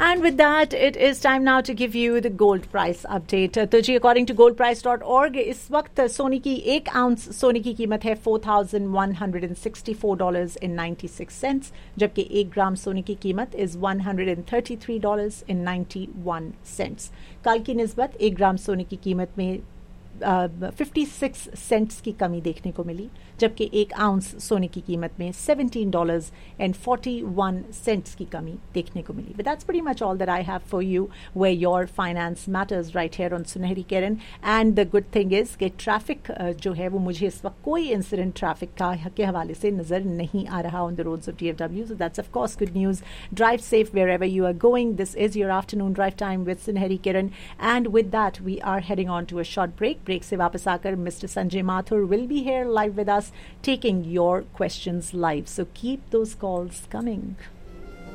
And with that, it is time now to give you the gold price update. तो जी according to goldprice.org इस वक्त सोने की 1 ounce सोने की कीमत है $4,164.96, जबकि 1 ग्राम सोने की कीमत is $133.91. कल की निस्बत 1 ग्राम सोने की कीमत में 56 सेंट्स की कमी देखने को मिली, जबकि 1 आउंस सोने की कीमत में $17.41 की कमी देखने को मिली. But that's pretty much all that I have for you where your finance matters right here on सुनहरी किरण. And the good thing is कि ट्रैफिक जो है वो मुझे इस वक्त कोई इंसिडेंट ट्रैफिक के हवाले से नज़र नहीं आ रहा on the roads of DFW. So that's of course good news. Drive safe wherever you are going. This is your afternoon drive time with सुनहरी किरण. And with that we are heading on to a short break. Break से वापस आकर Mr. Sanjay Mathur will be here live with us taking your questions live. So keep those calls coming.